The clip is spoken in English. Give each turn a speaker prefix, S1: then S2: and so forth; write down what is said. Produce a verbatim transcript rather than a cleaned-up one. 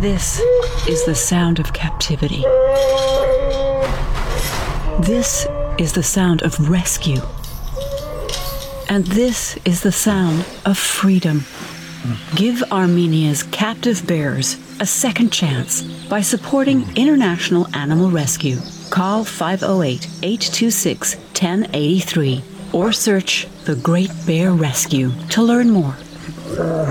S1: This is the sound of captivity. This is the sound of rescue. And this is the sound of freedom. Give Armenia's captive bears a second chance by supporting International Animal Rescue. Call five oh eight, eight two six, one oh eight three or search The Great Bear Rescue to learn more.